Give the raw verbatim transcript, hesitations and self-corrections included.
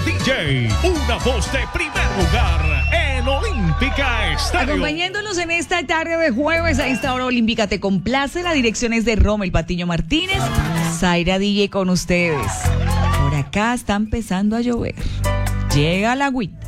D J. Una voz de primer lugar en Olímpica Estéreo. Acompañándonos en esta tarde de jueves a esta hora olímpica, te complace. La dirección es de Rommel Patiño Martínez. Zaira D J con ustedes. Por acá está empezando a llover. Llega la agüita.